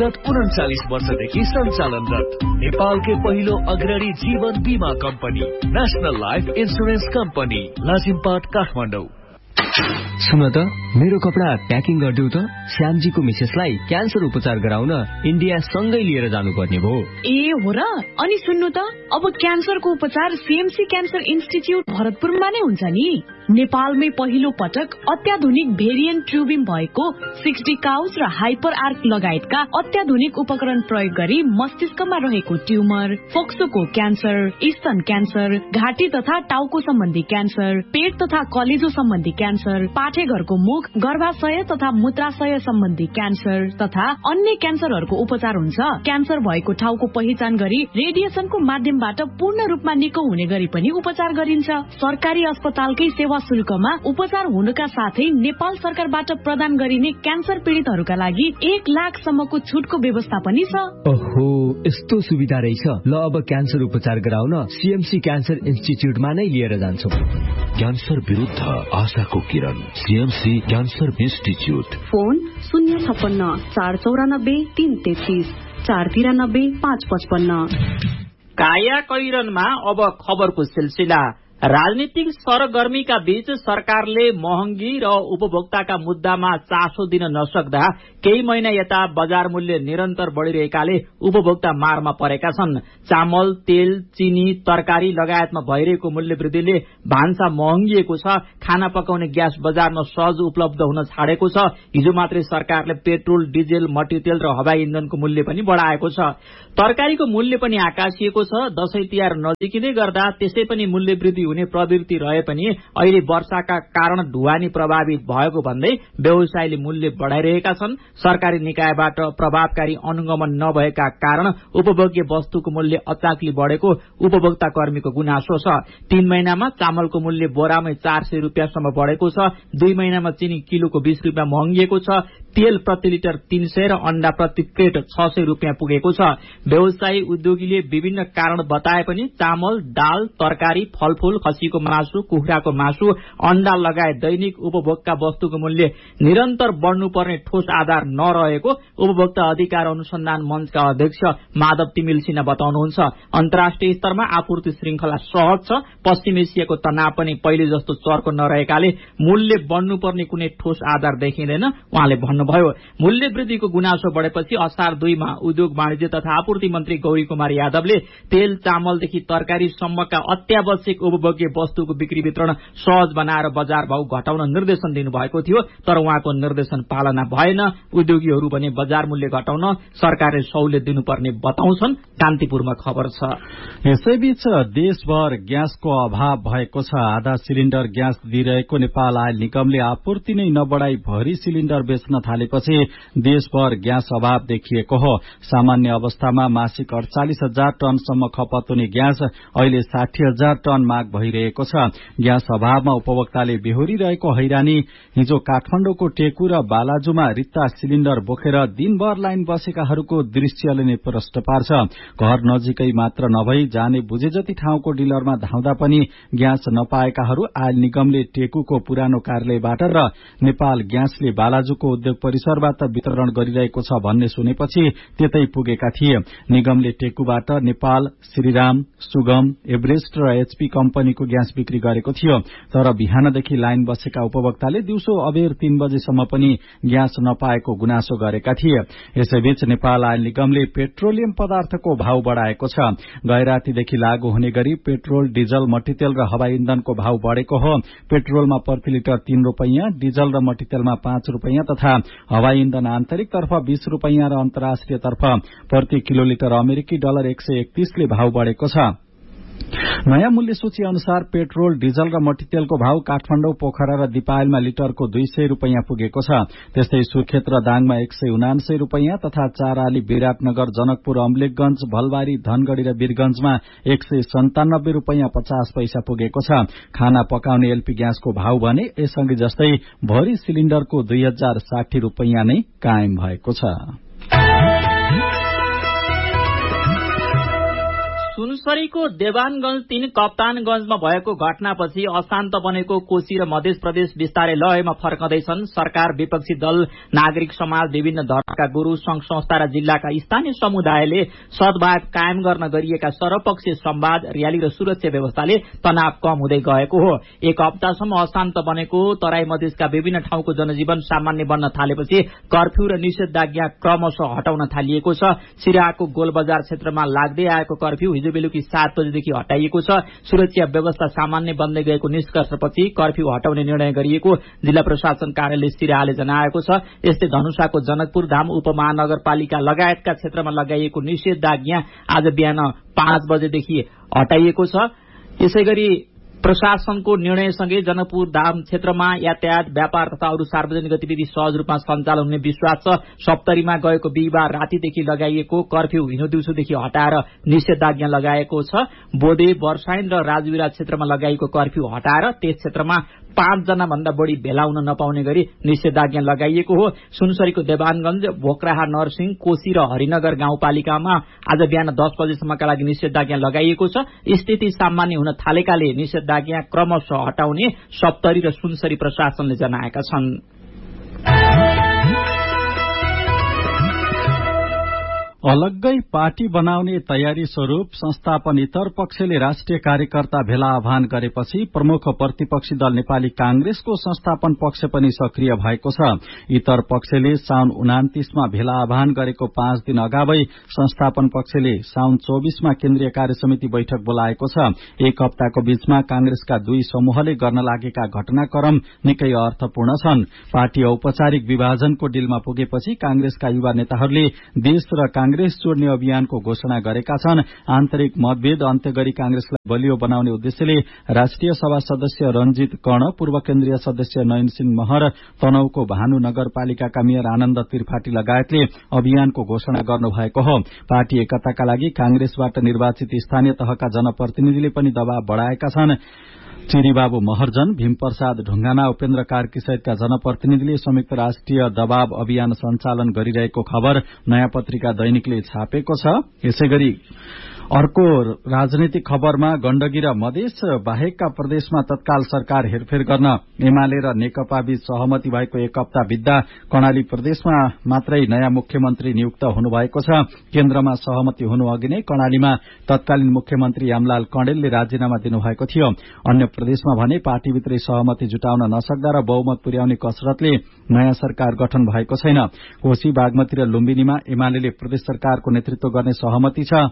विगत 39 वर्षदेखि सञ्चालनरत नेपालकै पहिलो अग्रणी जीवन बीमा company national life insurance company Lazimpat Kathmandu. सुन त मेरो कपडा प्याकिङ गरिदेऊ त। श्यामजीको मिसेसलाई क्यान्सर उपचार गराउन इन्डिया सँगै लिएर जानुपर्ने भयो। ए हो र? अनि सुन्नु त, अब क्यान्सरको उपचार सीएमसी क्यान्सर इन्स्टिच्युट भरतपुरमा नै हुन्छ नि। नेपालमै पहिलो पटक अत्याधुनिक भेरिएन्ट ट्युबिङ भएको 60 काउस र हाइपर आर्क लगायतका अत्याधुनिक उपकरण प्रयोग गरी मस्तिष्कमा रहेको ट्युमर, फोक्सोको क्यान्सर, स्तन क्यान्सर, घाँटी तथा टाउको सम्बन्धी क्यान्सर, पेट तथा कलेजो सम्बन्धी क्यान्सर, पाठेघरको मुख, गर्भाशय तथा मूत्राशय सम्बन्धी क्यान्सर तथा अन्य क्यान्सरहरूको उपचार हुन्छ। क्यान्सर भएको ठाउँको पहिचान गरी रेडिएसनको माध्यमबाट पूर्ण रूपमा निको हुने गरी पनि उपचार गरिन्छ। सरकारी अस्पतालकै सेवा शुल्कमा उपचार हुनुका साथै नेपाल सरकारबाट प्रदान गरिने क्यान्सर पीडितहरूका लागि 1 लाखसम्मको छुटको व्यवस्था पनि छ। ओहो, यस्तो सुविधा रहेछ। ल अब क्यान्सर उपचार गराउन सीएमसी क्यान्सर इन्स्टिच्युटमा नै लिएर जान्छु। क्यान्सर विरुद्ध आशाको किरण, सीएमसी क्यान्सर इन्स्टिच्युट। फोन 056 494 333 493 555। काया कैरनमा अब खबरको सिलसिला। राजनीतिक सरगर्मीका बीच सरकारले महँगी र उपभोक्ताका मुद्दामा चासो दिन नसक्दा केही महिना यता बजार मूल्य निरन्तर बढ़िरहेकाले उपभोक्ता मारमा परेका छन्। चामल, तेल, चिनी, तरकारी लगायतमा भइरहेको मूल्य वृद्धिले भान्सा महँगिएको छ। खाना पकाउने ग्यास बजारमा सहज उपलब्ध हुन छाडेको छ। हिजो मात्रै सरकारले पेट्रोल, डिजेल, मट्टीतेल र हवाई इन्धनको मूल्य पनि बढ़ाएको छ। तरकारीको मूल्य पनि आकाशिएको छ। दशैं तिहार नजिकिँदै गर्दा त्यसै पनि मूल्य वृद्धि हुने प्रवृत्ति रहे पनि अहिले वर्षाका कारण ढुवानी प्रभावित भएको भन्दै व्यवसायीले मूल्य बढ़ाइरहेका छन्। सरकारी निकायबाट प्रभावकारी अनुगमन नभएका कारण उपभोग्य वस्तुको मूल्य अचाकली बढ़ेको उपभोक्ता कर्मीको गुनासो छ। 3 महिनामा चामलको मूल्य बोरामै 400 रुपियाँसम्म बढ़ेको छ। 2 महिनामा चिनी किलोको 20 रुपियाँ महँगिएको छ। तेल प्रति लिटर 300 र अण्डा प्रति क्रेट 600 रुपियाँ पुगेको छ। व्यवसायी उद्योगीले विभिन्न कारण बताए पनि चामल, दाल, तरकारी, फलफूल, खसीको मासु, कुखुराको मासु, अण्डा लगायत दैनिक उपभोगका वस्तुको मूल्य निरन्तर बढ़नुपर्ने ठोस आधार नरहेको उपभोक्ता अधिकार अनुसन्धान मंचका अध्यक्ष माधव तिमिल सिन्हा बताउनुहुन्छ। अन्तर्राष्ट्रिय स्तरमा आपूर्ति श्रृंखला सहज छ। पश्चिम एसियाको तनाव पनि पहिले जस्तो चर्को नरहेकाले मूल्य बढ़नुपर्ने कुनै ठोस आधार देखिँदैन। उहाँले भन्नुभयो, मूल्य वृद्धिको गुनासो बढ़ेपछि असार 2 मा उद्योग वाणिज्य तथा आपूर्ति मन्त्री गौरी कुमार यादवले तेल, चामलदेखि तरकारी सम्मका अत्यावश्यक उपभोग्य वस्तुको बिक्री वितरण सहज बनाएर बजार भाव घटाउन निर्देशन दिनुभएको थियो। तर उहाँको निर्देशन पालना भएन। उद्योगीहरू भने बजार मूल्य घटाउन सरकारले सहुलियत दिनुपर्ने बताउँछन्। कान्तिपुरमा खबर छ। यसैबीच देशभर ग्यासको अभाव भएको छ। आधा सिलिण्डर ग्यास दिइरहेको नेपाल आयल निगमले आपूर्ति नै नबढाई भरि सिलिण्डर बेच्न थालेपछि देशभर ग्यास अभाव देखिएको हो। सामान्य अवस्थामा मासिक 48,000 टनसम्म खपत हुने ग्यास अहिले 60,000 टन माग भइरहेको छ। ग्यास अभावमा उपभोक्ताले बेहोरिरहेको हैरानी हिजो काठमाडौँको टेकु र बालाजुमा रित्ता सिलिण्डर बोकेर दिनभर लाइन बसेकाहरूको दृश्यले नै प्रष्ट पार्छ। घर नजिकै मात्र नभई जाने बुझे जति ठाउँको डिलरमा धाउँदा पनि ग्यास नपाएकाहरू आयल निगमले टेकुको पुरानो कार्यालयबाट र नेपाल ग्यासले बालाजुको उद्योग परिसरबाट वितरण गरिरहेको छ भन्ने सुनेपछि त्यतै पुगेका थिए। निगमले टेकुबाट नेपाल, श्रीराम, सुगम, एभरेस्ट र एचपी कम्पनीको ग्यास बिक्री गरेको थियो। तर बिहानदेखि लाइन बसेका उपभोक्ताले दिउँसो अबेर 3 बजेसम्म पनि ग्यास नपाएको गुनासो गरेका थिए। यसैबीच नेपाल आयल निगमले पेट्रोलियम पदार्थको भाव बढ़ाएको छ। गए रातीदेखि लागू हुने गरी पेट्रोल, डिजल, मट्टीतेल र हवाई इन्धनको भाव बढ़ेको हो। पेट्रोलमा प्रति लिटर 3 रुपैयाँ, डिजल र मट्टीतेलमा 5 रुपैयाँ तथा हवाई इन्धन आन्तरिक तर्फ 20 रुपैयाँ र अन्तर्राष्ट्रिय तर्फ प्रति किलोलिटर अमेरिकी डलर 131 ले भाव बढ़ेको छ। नयाँ मूल्य सूची अनुसार पेट्रोल, डिजल र मट्टीतेलको भाव काठमाडौँ, पोखरा र दिपायलमा लिटरको 200 रुपैयाँ पुगेको छ। त्यस्तै सुर्खेत र दाङमा 179 रुपैयाँ तथा चाराली, विराटनगर, जनकपुर, अम्लेखगंज, भलबारी, धनगढ़ी र वीरगंजमा 197 रुपैयाँ 50 पैसा पुगेको छ। खाना पकाउने एलपी ग्यासको भाव भने यसअघि जस्तै भरि सिलिण्डरको 2060 रुपैयाँ नै कायम भएको छ। सुनसरीको देवानगञ्ज 3 कप्तानगञ्जमा भएको घटनापछि अशान्त बनेको कोशी र मध्य प्रदेश बिस्तारै लयमा फर्कँदैछन्। सरकार, विपक्षी दल, नागरिक समाज, विभिन्न धर्मका गुरु, संघ संस्था र जिल्लाका स्थानीय समुदायले सद्भाव कायम गर्न गरिएका सर्वपक्षीय संवाद, र्याली र सुरक्षा व्यवस्थाले तनाव कम हुँदै गएको हो। एक हप्तासम्म अशान्त बनेको तराई मधेसका विभिन्न ठाउँको जनजीवन सामान्य बन्न थालेपछि कर्फ्यू र निषेधाज्ञा क्रमशः हटाउन थालिएको छ। सिराहाको गोलबजार क्षेत्रमा लाग्दै आएको कर्फ्यू हिजो बेलुकी 7 बजेदेखि हटाइएको छ। सुरक्षा व्यवस्था सामान्य बन्दै गएको निष्कर्षपछि कर्फ्यू हटाउने निर्णय गरिएको जिल्ला प्रशासन कार्यालय सिराहाले जनाएको छ। यस्तै धनुषाको जनकपुर धाम उपमहानगरपालिका लगायतका क्षेत्रमा लगाइएको निषेधाज्ञा आज बिहान 5 बजेदेखि हटाइएको छ। यसैगरी प्रशासनको निर्णयसँगै जनकपुर धाम क्षेत्रमा यातायात, व्यापार तथा अरू सार्वजनिक गतिविधि सहज रूपमा सञ्चालन हुने विश्वास छ। सप्तरीमा गएको बिहिबार रातिदेखि लगाइएको कर्फ्यू हिजो दिउँसोदेखि हटाएर निषेधाज्ञा लगाएको छ। बोधे, वर्षाइन र राजविरा क्षेत्रमा लगाइएको कर्फ्यू हटाएर त्यस क्षेत्रमा 5 जना भन्दा बढी भेला हुन नपाउने गरी निषेधाज्ञा लगाइएको हो। सुनसरीको देवानगञ्ज, भोक्राहा, नरसिंह, कोशी र हरिनगर गाउँपालिकामा आज बिहान 10 बजेसम्मका लागि निषेधाज्ञा लगाइएको छ। स्थिति सामान्य हुन थालेकाले निषेधाज्ञा क्रमशः हटाउने सप्तरी र सुनसरी प्रशासनले जनाएका छन्। अलग्गै पार्टी बनाउने तयारी स्वरूप संस्थापन इतर पक्षले राष्ट्रिय कार्यकर्ता भेला आह्वान गरेपछि प्रमुख प्रतिपक्षी दल नेपाली कांग्रेसको संस्थापन पक्ष पनि सक्रिय भएको छ। इतर पक्षले साउन 29 मा भेला आह्वान गरेको 5 दिन अगावै संस्थापन पक्षले साउन 24 मा केन्द्रीय कार्यसमिति बैठक बोलाएको छ। एक हप्ताको बीचमा कांग्रेसका दुई समूहले गर्न लागेका घटनाक्रम निकै अर्थपूर्ण छन्। पार्टी औपचारिक विभाजनको डिलमा पुगेपछि कांग्रेसका युवा नेताहरूले देश र कांग्रेस जोड्ने अभियानको घोषणा गरेका छन्। आन्तरिक मतभेद अन्त्य गरी कांग्रेसलाई बलियो बनाउने उद्देश्यले राष्ट्रिय सभा सदस्य रंजीत कर्ण, पूर्व केन्द्रीय सदस्य नयनसिंह महर, तनहुको भानु नगरपालिकाका मेयर आनन्द त्रिपाठी लगायतले अभियानको घोषणा गर्नुभएको हो। पार्टी एकताका लागि कांग्रेसबाट निर्वाचित स्थानीय तहका जनप्रतिनिधिले पनि दबाव बढ़ाएका छन्। चिरीबाबु महर्जन, भीमप्रसाद ढुंगाना, उपेन्द्र कार्की सहितका जनप्रतिनिधिले संयुक्त राष्ट्रिय दबाव अभियान सञ्चालन गरिरहेको खबर नयाँ पत्रिका दैनिकले छापेको छ। यसैगरी अर्को राजनीतिक खबरमा गण्डकी र मधेस बाहेकका प्रदेशमा तत्काल सरकार हेरफेर गर्न एमाले र नेकपा बीच सहमति भएको एक हप्ता बित्दा कर्णाली प्रदेशमा मात्रै नयाँ मुख्यमन्त्री नियुक्त हुनुभएको छ। केन्द्रमा सहमति हुनु अघि नै कर्णालीमा तत्कालीन मुख्यमन्त्री यामलाल कणेलले राजीनामा दिनुभएको थियो। अन्य प्रदेशमा भने पार्टीभित्रै सहमति जुटाउन नसक्दा र बहुमत पुर्याउने कसरतले नयाँ सरकार गठन भएको छैन। कोशी, बागमती र लुम्बिनीमा एमाले प्रदेश सरकारको नेतृत्व गर्ने सहमति छ।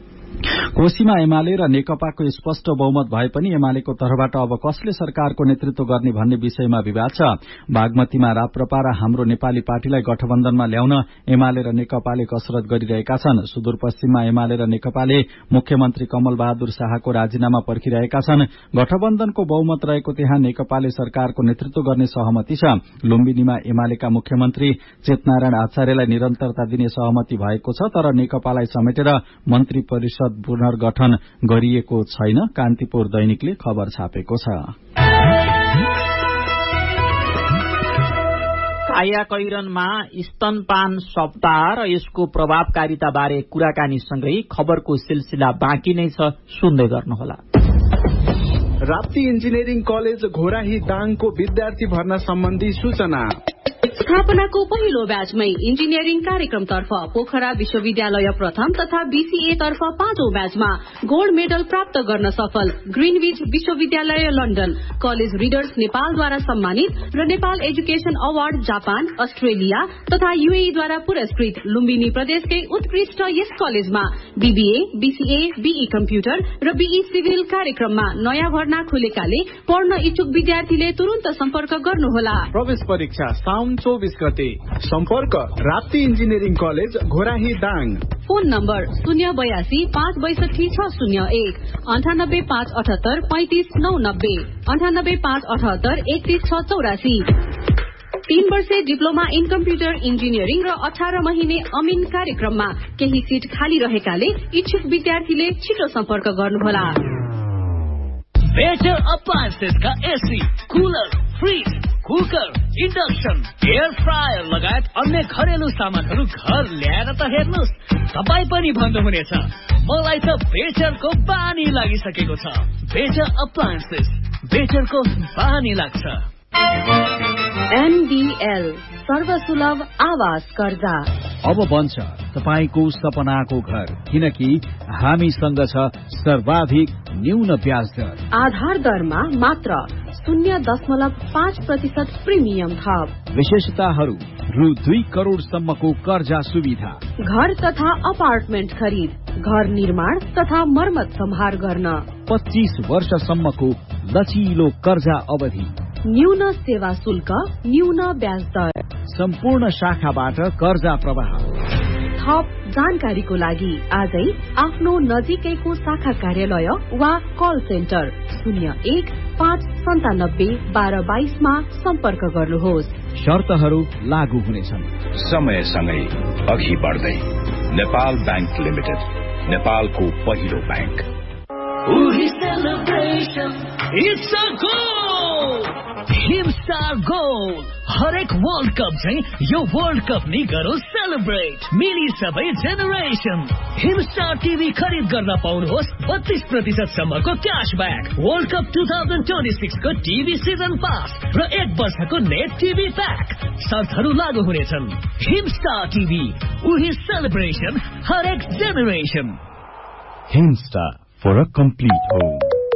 कोशीमा एमाले र नेकपाको स्पष्ट बहुमत भए पनि एमालेको तर्फबाट अब कसले सरकारको नेतृत्व गर्ने भन्ने विषयमा विवाद छ। बागमतीमा राप्रपा र हाम्रो नेपाली पार्टीलाई गठबन्धनमा ल्याउन एमाले र नेकपाले कसरत गरिरहेका छन्। सुदूरपश्चिममा एमाले र नेकपाले मुख्यमन्त्री कमल बहादुर शाहको राजीनामा पर्खिरहेका छन्। गठबन्धनको बहुमत रहेको त्यहाँ नेकपाले सरकारको नेतृत्व गर्ने सहमति छ। लुम्बिनीमा एमालेका मुख्यमन्त्री चेतनारायण आचार्यलाई निरन्तरता दिने सहमति भएको छ, तर नेकपालाई समेटेर मन्त्री परिषद पुनर्गठन गरिएको छैन। कान्तिपुर दैनिकले खबर छापेको छ। कायाकैरनमा स्तनपान सप्ताह र यसको प्रभावकारिता बारे कुराकानीसँगै खबरको सिलसिला बाँकी नै छ, सुन्दै गर्नुहोला। राप्ती इन्जिनियरिङ कलेज घोराही दाङको विद्यार्थी भर्ना सम्बन्धी सूचना। स्थापनाको पहिलो ब्याचमै इन्जिनियरिङ कार्यक्रमतर्फ पोखरा विश्वविद्यालय प्रथम तथा बीसीए तर्फ 5औं ब्याचमा गोल्ड मेडल प्राप्त गर्न सफल ग्रीनविच विश्वविद्यालय लन्डन, कलेज रिडर्स नेपालद्वारा सम्मानित र Nepal education award Japan, Australia तथा यूएईद्वारा पुरस्कृत लुम्बिनी प्रदेशकै उत्कृष्ट यस कलेजमा बीबीए, बीसीए, बीई कम्प्युटर र बीई सिभिल कार्यक्रममा नयाँ भर्ना खुलेकाले पढ्न इच्छुक विद्यार्थीले तुरन्त सम्पर्क गर्नुहोला। प्रवेश परीक्षा साउन 24 गते। सम्पर्क Rapti engineering college Ghorahi Dang. Phone number 082 562 601 98 578 35 990 98 578 31 684। 3 वर्षे डिप्लोमा इन कम्प्युटर इन्जिनियरिङ र 18 महिने अमिन कार्यक्रममा केही सिट खाली रहेकाले इच्छुक विद्यार्थीले छिटो सम्पर्क गर्नुहोला। Better अप्लायन्सेसका AC, cooler, fridge, cooker, induction, air fryer लगायत अन्य घरेलु सामानहरू घर ल्याएर त हेर्नुहोस्, तपाई पनि भन्नुहुनेछ मलाई त बेटरको बानी लागिसकेको छ। बेटर अप्लायन्सेस, बेटरको बानी लाग्छ। NBL सर्वसुलभ आवास कर्जा अब बन्छ तपाईको सपनाको घर, किनकि हामीसँग छ सर्वाधिक न्यून ब्याज दर। आधार दरमा मात्र 0.5% प्रिमियम थप। विशेषताहरू: रु 2 करोडसम्मको कर्जा सुविधा, घर तथा अपार्टमेन्ट खरिद, घर निर्माण तथा मर्मत सम्हार गर्न, 25 वर्षसम्मको लचिलो कर्जा अवधि, न्यून सेवा शुल्क, न्यून ब्याज दर, सम्पूर्ण शाखाबाट कर्जा प्रवाह। थप जानकारीको लागि आजै आफ्नो नजिकैको शाखा कार्यालय वा कल सेन्टर 01-597-1222 मा सम्पर्क गर्नुहोस्। शर्तहरू लागू हुनेछन्। समयसँगै अघि बढ्दै नेपाल बैंक लिमिटेड, नेपालको पहिलो bank. It's a goal! Himstar goal! हरेक वर्ल्ड कप चाहिँ यो वर्ल्ड कप नि गरौँ सेलिब्रेट। मिली सबै जेनेरेसन। हिमस्टार टिभी खरिद गर्न पाउनुहोस् 32% सम्मको क्याशब्याक, वर्ल्ड कप 2026 को टिभी सिजन पास र 1 वर्षको नेट टिभी प्याक। शर्तहरू लागू हुनेछन्। हिमस्टार टिभी, उही सेलिब्रेसन, हरेक generation. Himstar for a complete home.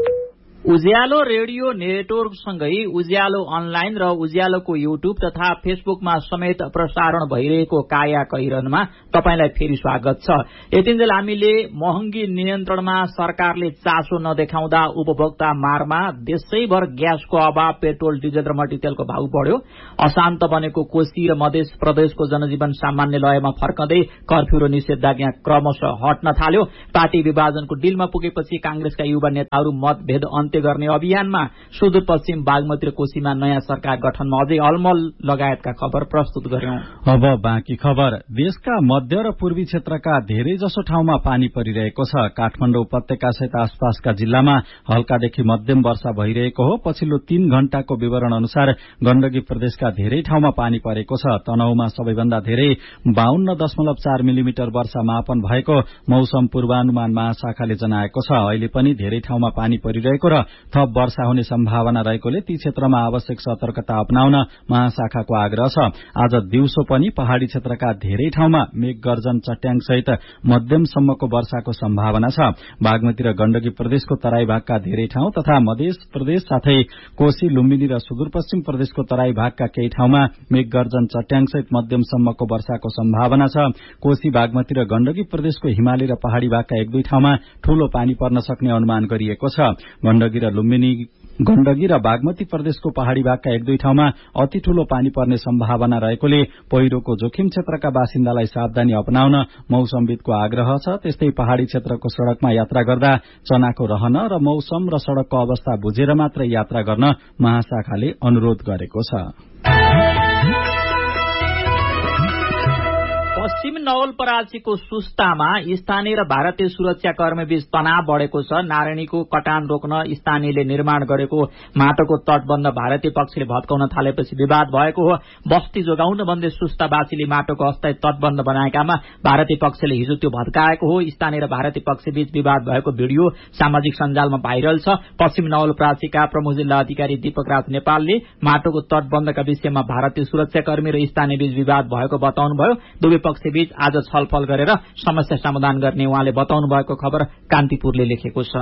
Ujyaalo radio नेटवर्कसँगै Ujyaalo online र उज्यालोको युट्युब तथा फेसबुकमा समेत प्रसारण भइरहेको काया कैरनमा तपाईलाई फेरि स्वागत छ। यतिन्जेल हामीले महँगी नियन्त्रणमा सरकारले चासो नदेखाउँदा उपभोक्ता मारमा देशैभर ग्यासको अभाव, पेट्रोल, डिजल र मट्टीतेलको भाउ बढ्यो, अशान्त बनेको कोशी र मध्य प्रदेशको जनजीवन सामान्य लयमा फर्कँदै कर्फ्यू र निषेधाज्ञा क्रमशः हट्न थाल्यो। पार्टी विभाजनको डिलमा पुगेपछि कांग्रेसका युवा नेताहरू मतभेद गर्ने अभियानमा सुदूरपश्चिम बागमती र कोशीमा नयाँ सरकार गठनमा अझै अलमल लगायतका खबर प्रस्तुत गर्यौं। अब बाँकी खबर। देशका मध्य र पूर्वी क्षेत्रका धेरै जसो ठाउँमा पानी परिरहेको छ। काठमाडौँ उपत्यका सहित आसपासका जिल्लामा हल्कादेखि मध्यम वर्षा भइरहेको हो। पछिल्लो 3 घण्टाको विवरण अनुसार गण्डकी प्रदेशका धेरै ठाउँमा पानी परेको छ। तनहुँमा सबैभन्दा धेरै 52.4 मिलिमिटर वर्षा मापन भएको मौसम पूर्वानुमान महाशाखाले जनाएको छ। अहिले पनि धेरै ठाउँमा पानी परिरहेको र थप वर्षा हुने सम्भावना रहेकोले ती क्षेत्रमा आवश्यक सतर्कता अपनाउन महाशाखाको आग्रह छ। आज दिउँसो पनि पहाड़ी क्षेत्रका धेरै ठाउँमा मेघ गर्जन, चट्याङ सहित मध्यमसम्मको वर्षाको सम्भावना छ। बागमती र गण्डकी प्रदेशको तराई भागका धेरै ठाउँ तथा मध्य प्रदेश साथै कोशी, लुम्बिनी र सुदूरपश्चिम प्रदेशको तराई भागका केही ठाउँमा मेघ गर्जन, चट्याङ सहित मध्यमसम्मको वर्षाको सम्भावना छ। कोशी, बागमती र गण्डकी प्रदेशको हिमाली र पहाड़ी भागका 1-2 ठाउँमा ठूलो पानी पर्न सक्ने अनुमान गरिएको छ। गण्डकी र बागमती प्रदेशको पहाड़ी भागका 1-2 ठाउँमा अति ठूलो पानी पर्ने सम्भावना रहेकोले पहिरोको जोखिम क्षेत्रका बासिन्दालाई सावधानी अपनाउन मौसमविदको आग्रह छ। त्यस्तै पहाड़ी क्षेत्रको सड़कमा यात्रा गर्दा चनाको रहन र मौसम र सड़कको अवस्था बुझेर मात्र यात्रा गर्न महाशाखाले अनुरोध गरेको छ। पश्चिम नवलपरासीको सुस्तामा स्थानीय र भारतीय सुरक्षाकर्मी बीच तनाव बढ़ेको छ। नारायणीको कटान रोक्न स्थानीयले निर्माण गरेको माटोको तटबन्ध भारतीय पक्षले भत्काउन थालेपछि विवाद भएको हो। बस्ती जोगाउन भन्दै सुस्तावासीले माटोको अस्थायी तटबन्ध बनाएकामा भारतीय पक्षले हिजो त्यो भत्काएको हो। स्थानीय र भारतीय पक्ष बीच विवाद भएको भिडियो सामाजिक सञ्जालमा भाइरल छ। पश्चिम नवलपरासीका प्रमुख जिल्ला अधिकारी दीपक राज नेपालले माटोको तटबन्धका विषयमा भारतीय सुरक्षाकर्मी र स्थानीय बीच विवाद भएको बताउनुभयो। दुवै पक्षबीच आज छलफल गरेर समस्या समाधान गर्ने उहाँले बताउनु भएको खबर कान्तिपुरले लेखेको छ।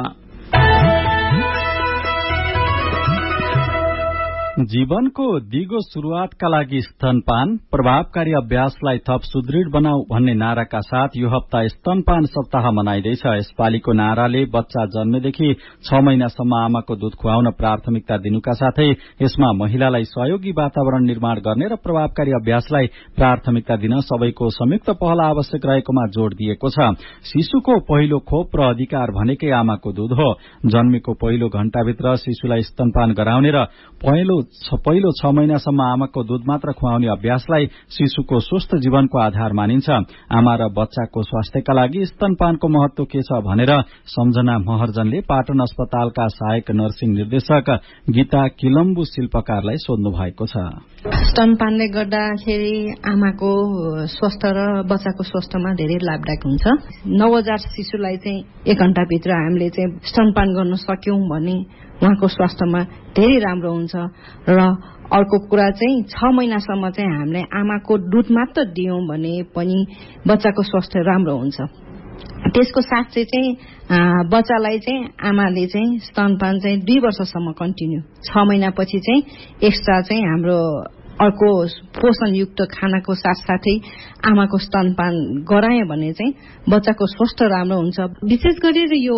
जीवनको दिगो शुरूआतका लागि स्तनपान प्रभावकारी अभ्यासलाई थप सुदृढ बनाऊ भन्ने नाराका साथ यो हप्ता स्तनपान सप्ताह मनाइँदैछ। यसपालिको नाराले बच्चा जन्मेदेखि 6 महिनासम्म आमाको दूध खुवाउन प्राथमिकता दिनुका साथै यसमा महिलालाई सहयोगी वातावरण निर्माण गर्ने र प्रभावकारी अभ्यासलाई प्राथमिकता दिन सबैको संयुक्त पहल आवश्यक रहेकोमा जोड़ दिएको छ। शिशुको पहिलो खोप र अधिकार भनेकै आमाको दूध हो। जन्मेको पहिलो घण्टाभित्र शिशुलाई स्तनपान गराउने र पहेँलो पहिलो 6 महिनासम्म आमाको दूध मात्र खुवाउने अभ्यासलाई शिशुको स्वस्थ जीवनको आधार मानिन्छ। आमा र बच्चाको स्वास्थ्यका लागि स्तनपानको महत्व के छ भनेर सम्झना महर्जनले पाटन अस्पतालका सहायक नर्सिङ निर्देशक गीता किलम्बु शिल्पकारलाई सोध्नु भएको छ। स्तनपानले गर्दाखेरि आमाको स्वास्थ्य र बच्चाको स्वास्थ्यमा धेरै लाभदायक हुन्छ। नवजात शिशुलाई चाहिँ 1 घण्टाभित्र हामीले चाहिँ स्तनपान गर्न सक्यौं भने उहाँको स्वास्थ्यमा धेरै राम्रो हुन्छ। र अर्को कुरा चाहिँ 6 महिनासम्म चाहिँ हामीले आमाको दूध मात्र दियौं भने पनि बच्चाको स्वास्थ्य राम्रो हुन्छ। त्यसको साथ चाहिँ बच्चालाई चाहिँ आमाले चाहिँ स्तनपान चाहिँ 2 वर्षसम्म कन्टिन्यू, 6 महिनापछि चाहिँ एक्स्ट्रा चाहिँ हाम्रो अर्को पोषणयुक्त खानाको साथसाथै आमाको स्तनपान गरायो भने चाहिँ बच्चाको स्वास्थ्य राम्रो हुन्छ। विशेष गरेर यो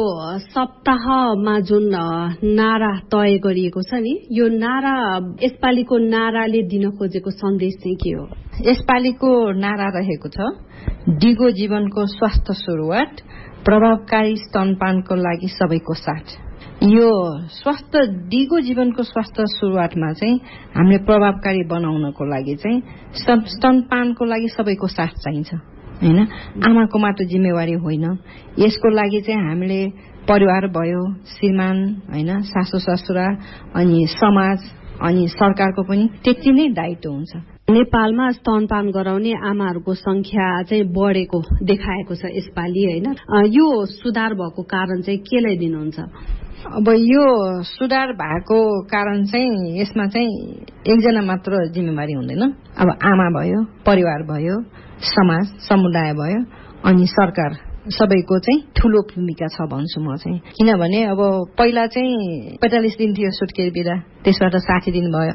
सप्ताहमा जुन नारा तय गरिएको छ नि, यो नारा यसपालिको नाराले दिन खोजेको सन्देश चाहिँ के हो? यसपालिको नारा रहेको छ दिगो जीवनको स्वास्थ्य सुरुवात, प्रभावकारी स्तनपानको लागि सबैको साथ। यो स्वास्थ्य दिगो जीवनको स्वास्थ्य सुरुवातमा चाहिँ हामीले प्रभावकारी बनाउनको लागि चाहिँ स्तनपानको लागि सबैको साथ चाहिन्छ हैन। आमाको मात्र जिम्मेवारी होइन, यसको लागि चाहिँ हामीले परिवार भयो, श्रीमान हैन, सासु ससुरा अनि समाज अनि सरकारको पनि त्यति नै दायित्व हुन्छ। नेपालमा स्तनपान गराउने आमाहरूको संख्या चाहिँ बढेको देखाएको छ यसपालि हैन। यो सुधार भएको कारण चाहिँ केलाई दिनुहुन्छ? अब यो सुधार भएको कारण चाहिँ यसमा चाहिँ एकजना मात्र जिम्मेवारी हुँदैन। अब आमा भयो, परिवार भयो, समाज समुदाय भयो अनि सरकार सबैको चाहिँ ठूलो भूमिका छ भन्छु म चाहिँ। किनभने अब पहिला चाहिँ 45 दिन थियो सुत्केरी बिदा, त्यसबाट 60 दिन भयो,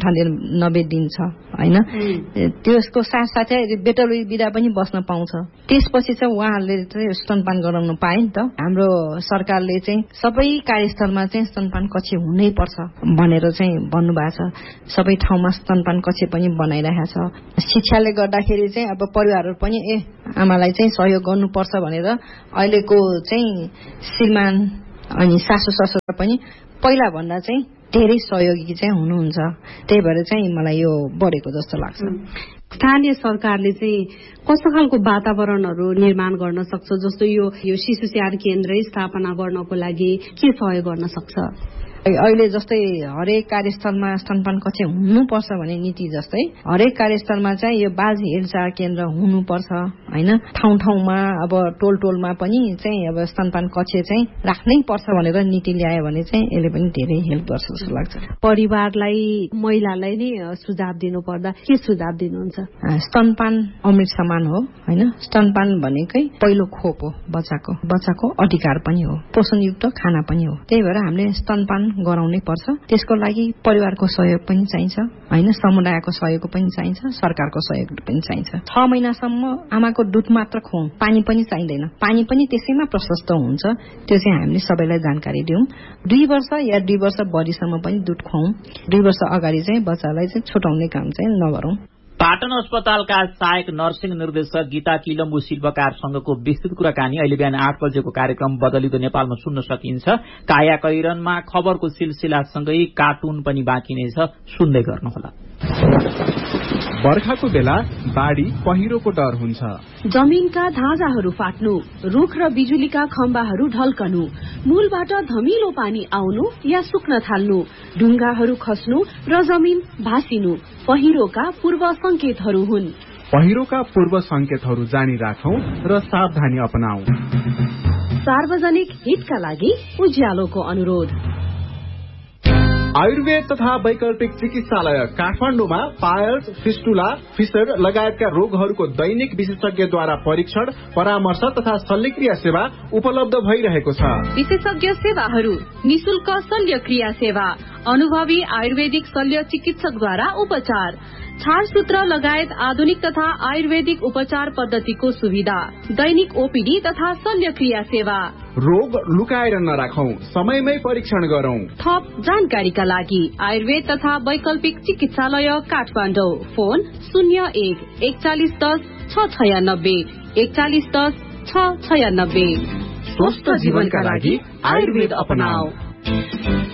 98-90 दिन छ हैन। त्यसको साथसाथै बेटुली बिदा पनि बस्न पाउँछ। त्यसपछि चाहिँ उहाँहरूले चाहिँ स्तनपान गराउन पाए नि त। हाम्रो सरकारले चाहिँ सबै कार्यस्थलमा चाहिँ स्तनपान कक्ष हुनै पर्छ भनेर चाहिँ भन्नुभएको छ। सबै ठाउँमा स्तनपान कक्ष पनि बनाइरहेको छ। शिक्षाले गर्दाखेरि चाहिँ अब परिवारहरू पनि आमालाई चाहिँ सहयोग गर्नुपर्छ भनेर अहिलेको चाहिँ श्रीमान अनि सासु ससुरा पनि पहिला भन्दा चाहिँ धेरै सहयोगी चाहिँ हुनुहुन्छ। त्यही भएर चाहिँ मलाई यो बढेको जस्तो लाग्छ। स्थानीय सरकारले चाहिँ कस्तो खालको वातावरणहरू निर्माण गर्न सक्छ, जस्तो यो शिशु स्याहार केन्द्रै स्थापना गर्नको लागि के सहयोग गर्न सक्छ? अहिले जस्तै हरेक कार्यस्थलमा स्तनपान कक्ष हुनुपर्छ भन्ने नीति जस्तै हरेक कार्यस्थलमा चाहिँ यो बाल हेरचाह केन्द्र हुनुपर्छ हैन। ठाउँ ठाउँमा अब टोल टोलमा पनि चाहिँ अब स्तनपान कक्ष चाहिँ राख्नै पर्छ भनेर नीति ल्यायो भने चाहिँ यसले पनि धेरै हेल्प गर्छ जस्तो लाग्छ। परिवारलाई, महिलालाई नै सुझाव दिनु पर्दा के सुझाव दिनुहुन्छ? स्तनपान अमृत समान हो हैन। स्तनपान भनेकै पहिलो खोप हो बच्चाको अधिकार पनि हो, पोषणयुक्त खाना पनि हो। त्यही भएर हामीले स्तनपान गराउनै पर्छ। त्यसको लागि परिवारको सहयोग पनि चाहिन्छ हैन, समुदायको सहयोग पनि चाहिन्छ, सरकारको सहयोग पनि चाहिन्छ। 6 महिनासम्म आमाको दूध मात्र खुवाउँ, पानी पनि चाहिँदैन। पानी पनि त्यसैमा प्रशस्त हुन्छ, त्यो चाहिँ हामीले सबैलाई जानकारी दिउँ। 2 वर्ष या 2 वर्ष बढीसम्म पनि दूध खुवाउँ। 2 वर्ष अगाडि चाहिँ बच्चालाई चाहिँ छुटाउने काम चाहिँ नगरौँ। पाटन अस्पतालका सहायक नर्सिङ निर्देशक गीता किलम्बु शिल्पकारसँगको विस्तृत कुराकानी अहिले बिहान 8 बजेको कार्यक्रम बदलिँदो नेपालमा सुन्न सकिन्छ। काया कैरनमा खबरको सिलसिलासँगै कार्टुन पनि बाँकी नै छ, सुन्दै गर्नुहोला। बर्खाको बेला बाढी पहिरोको डर हुन्छ। जमिनका धाजाहरू फाट्नु, रुख र बिजुलीका खम्बाहरू ढल्कनु, मूलबाट धमिलो पानी आउनु या सुक्न थाल्नु, ढुङ्गाहरू खस्नु र जमिन भासिनु पहिरोका पूर्व संकेतहरू हुन्। पहिरोका पूर्व संकेतहरू जानी राखौं र सावधानी अपनाऊ। सार्वजनिक हितका लागि उज्यालोको अनुरोध। आयुर्वेद तथा वैकल्पिक चिकित्सालय काठमाडौँमा पायल्स, फिस्टुला, फिसर लगायतका रोगहरूको दैनिक विशेषज्ञद्वारा परीक्षण, परामर्श तथा शल्यक्रिया सेवा उपलब्ध भइरहेको छ। विशेषज्ञ सेवाहरू, निशुल्क शल्यक्रिया सेवा, अनुभवी आयुर्वेदिक शल्य चिकित्सकद्वारा उपचार, छारसूत्र लगायत आधुनिक तथा आयुर्वेदिक उपचार पद्धतिको सुविधा, दैनिक ओपीडी तथा शल्यक्रिया सेवा। रोग लुकाएर नराखौं, समयमै परीक्षण गरौं। थप जानकारीका लागि आयुर्वेद तथा वैकल्पिक चिकित्सालय काठमाडौँ, फोन 01-4110-696 4110-696। स्वस्थ जीवनका लागि आयुर्वेद अपनाऊ।